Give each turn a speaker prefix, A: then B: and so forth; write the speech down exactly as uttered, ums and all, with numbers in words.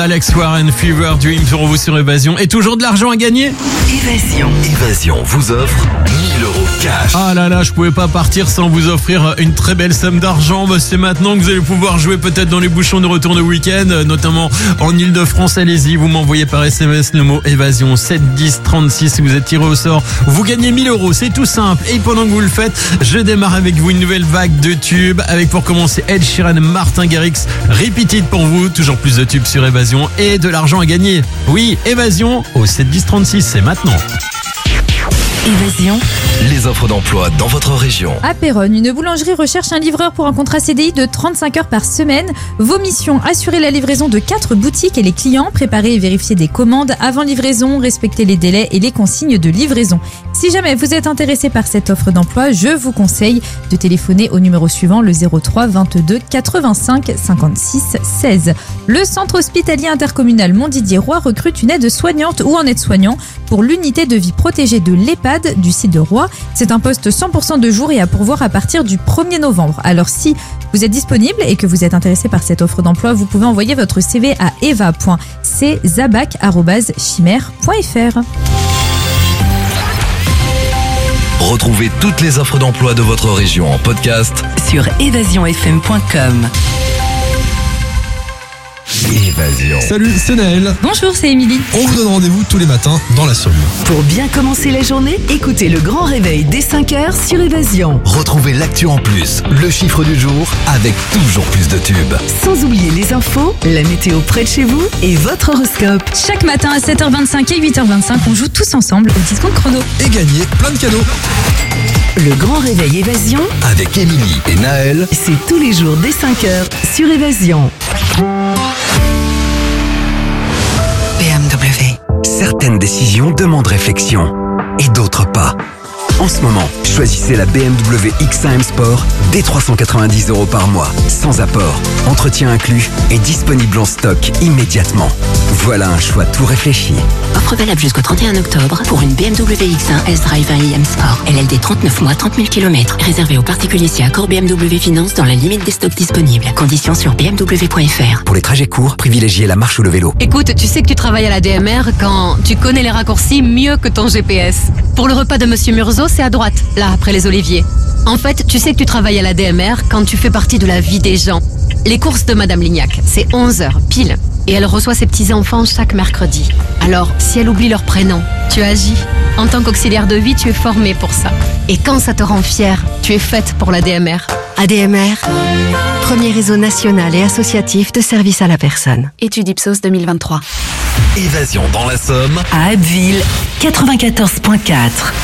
A: Alex Warren, Fever Dream pour vous sur Évasion. Et toujours de l'argent à gagner?
B: Évasion. Évasion vous offre mille euros cash.
A: Ah là là, je pouvais pas partir sans vous offrir une très belle somme d'argent. Bah, c'est maintenant que vous allez pouvoir jouer peut-être dans les bouchons de retour de week-end, notamment en Ile-de-France. Allez-y, vous m'envoyez par S M S le mot Évasion sept dix trente-six. Si vous êtes tiré au sort, vous gagnez mille euros. C'est tout simple. Et pendant que vous le faites, je démarre avec vous une nouvelle vague de tubes. Avec pour commencer Ed Sheeran, Martin Garrix, Repeat It pour vous. Toujours plus de tubes sur Évasion et de l'argent à gagner. Oui, Évasion au sept dix trente-six, c'est maintenant.
B: Évasion, les offres d'emploi dans votre région.
C: À Péronne, une boulangerie recherche un livreur pour un contrat C D I de trente-cinq heures par semaine. Vos missions, assurer la livraison de quatre boutiques et les clients, préparer et vérifier des commandes avant livraison, respecter les délais et les consignes de livraison. Si jamais vous êtes intéressé par cette offre d'emploi, je vous conseille de téléphoner au numéro suivant, le zéro trois vingt-deux quatre-vingt-cinq cinquante-six seize. Le centre hospitalier intercommunal Montdidier-Roi recrute une aide-soignante ou un aide-soignant pour l'unité de vie protégée de l'EHPAD du site de Roi. C'est un poste cent pour cent de jour et à pourvoir à partir du premier novembre. Alors si vous êtes disponible et que vous êtes intéressé par cette offre d'emploi, vous pouvez envoyer votre C V à eva point c zabac arobase chimère point f r.
B: Retrouvez toutes les offres d'emploi de votre région en podcast sur évasion f m point com. Évasion.
D: Salut, c'est Naël.
C: Bonjour, c'est Émilie.
D: On vous donne rendez-vous tous les matins dans la Somme.
E: Pour bien commencer la journée, écoutez le grand réveil dès cinq heures sur Évasion.
B: Retrouvez l'actu en plus, le chiffre du jour avec toujours plus de tubes.
E: Sans oublier les infos, la météo près de chez vous et votre horoscope.
C: Chaque matin à sept heures vingt-cinq et huit heures vingt-cinq, on joue tous ensemble au discount chrono.
D: Et gagner plein de cadeaux.
E: Le grand réveil Évasion,
B: Avec Émilie et Naël.
E: c'est tous les jours dès cinq heures sur Évasion.
B: B M W. Certaines décisions demandent réflexion et d'autres pas. En ce moment, choisissez la B M W X un M Sport dès trois cent quatre-vingt-dix euros par mois, sans apport, entretien inclus et disponible en stock immédiatement. Voilà un choix tout réfléchi.
F: Offre valable jusqu'au trente et un octobre pour une B M W X un S-Drive un i M Sport. L L D trente-neuf mois, trente mille kilomètres. Réservé aux particuliers si accord B M W Finance dans la limite des stocks disponibles. Conditions sur b m w point f r.
B: Pour les trajets courts, privilégiez la marche ou le vélo.
G: Écoute, tu sais que tu travailles à la D M R quand tu connais les raccourcis mieux que ton G P S. Pour le repas de Monsieur Murzo, c'est à droite, là, après les oliviers. En fait, tu sais que tu travailles à la D M R quand tu fais partie de la vie des gens. Les courses de Madame Lignac, c'est onze heures, pile. Et elle reçoit ses petits-enfants chaque mercredi. Alors, si elle oublie leur prénom, tu agis. En tant qu'auxiliaire de vie, tu es formé pour ça. Et quand ça te rend fière, tu es faite pour la D M R. A D M R, premier réseau national et associatif de services à la personne. Étude Ipsos deux mille vingt-trois.
B: Évasion dans la Somme.
E: À Abbeville, quatre-vingt-quatorze virgule quatre.